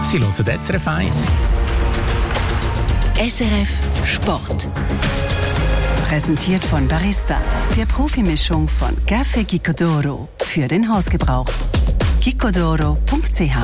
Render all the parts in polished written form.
Sie hören SRF 1. SRF Sport. Präsentiert von Barista, der Profimischung von Café Gicodoro für den Hausgebrauch. gicodoro.ch.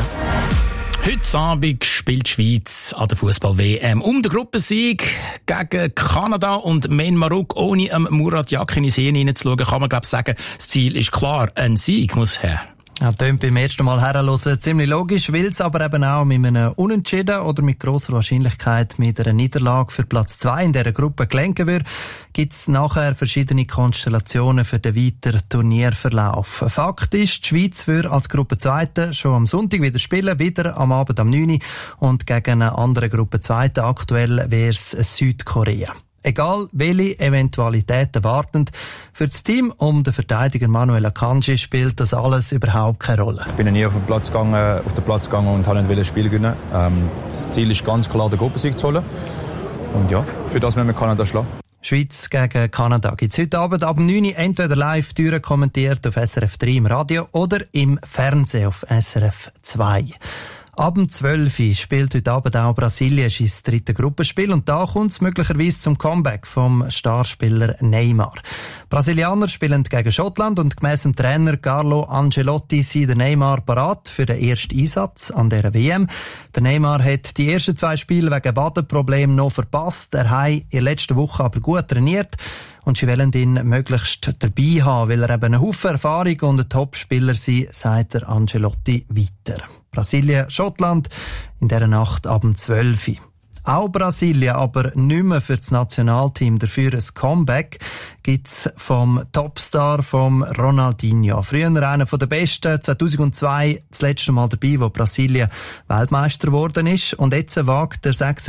Heute Abend spielt die Schweiz an der Fußball-WM um den Gruppensieg gegen Kanada und Myanmar. Ohne Murat Yakin in die Szene hineinzuschauen, kann man sagen, das Ziel ist klar. Ein Sieg muss her. Ja, tönt beim ersten Mal herhören ziemlich logisch, weil es aber eben auch mit einem Unentschieden oder mit grosser Wahrscheinlichkeit mit einer Niederlage für Platz 2 in dieser Gruppe gelenken wird, gibt es nachher verschiedene Konstellationen für den weiteren Turnierverlauf. Fakt ist, die Schweiz wird als Gruppe 2. schon am Sonntag wieder spielen, wieder am Abend am 9. und gegen eine andere Gruppe 2. Aktuell wäre es Südkorea. Egal, welche Eventualitäten warten, für das Team um den Verteidiger Manuel Akanji spielt das alles überhaupt keine Rolle. Ich bin nie auf den Platz gegangen und wollte nicht das Spiel gewinnen. Das Ziel ist ganz klar, den Gruppensieg zu holen. Und ja, für das müssen wir Kanada schlagen. Schweiz gegen Kanada gibt's heute Abend ab 9 Uhr entweder live kommentiert auf SRF 3 im Radio oder im Fernsehen auf SRF 2. Ab 12 Uhr spielt heute Abend auch Brasilien sein drittes Gruppenspiel und da kommt es möglicherweise zum Comeback vom Starspieler Neymar. Brasilianer spielen gegen Schottland und gemäss dem Trainer Carlo Ancelotti sei der Neymar parat für den ersten Einsatz an dieser WM. Der Neymar hat die ersten 2 Spiele wegen Wadenproblemen noch verpasst. Er hat in der letzten Woche aber gut trainiert. Und sie wollen ihn möglichst dabei haben, weil er eben einen Haufen Erfahrung und ein Top-Spieler sei, sagt der Ancelotti weiter. Brasilien, Schottland in dieser Nacht ab 12 Uhr. Auch Brasilien, aber nicht mehr für das Nationalteam. Dafür ein Comeback gibt's vom Topstar, vom Ronaldinho. Früher einer der Besten, 2002 das letzte Mal dabei, wo Brasilien Weltmeister geworden ist. Und jetzt wagt der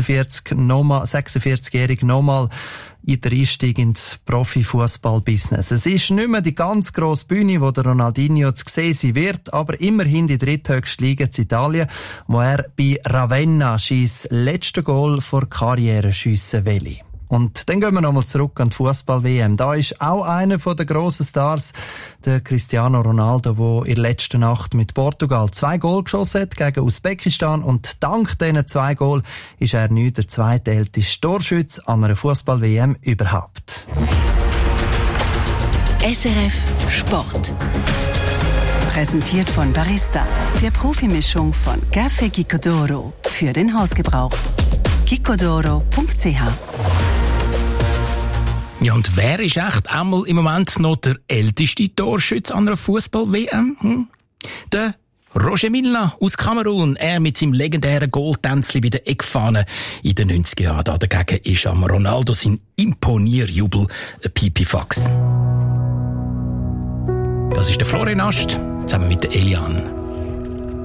46-Jährige nochmal in den Einstieg ins Profifußball-Business. Es ist nicht mehr die ganz grosse Bühne, wo der Ronaldinho zu sehen sein wird, aber immerhin die dritthöchste Liga in Italien, wo er bei Ravenna sein letztes Goal vor Karriere schiessen will. Und dann gehen wir nochmal zurück an die Fußball-WM. Da ist auch einer der grossen Stars, der Cristiano Ronaldo, der in der letzten Nacht mit Portugal 2 Goal geschossen hat gegen Usbekistan. Und dank diesen 2 Goal ist er nun der zweitälteste Torschütze an einer Fußball-WM überhaupt. SRF Sport. Präsentiert von Barista, der Profimischung von Café Gicodoro für den Hausgebrauch. gicodoro.ch. Ja, und wer ist echt einmal im Moment noch der älteste Torschütze an einer Fußball-WM? Der Roger Milla aus Kamerun. Er mit seinem legendären Goaltänzchen bei der Eckfahne in den 90er Jahren. Dagegen ist am Ronaldo sein Imponierjubel ein Pipifax. Das ist der Florian Ast, zusammen mit der Eliane.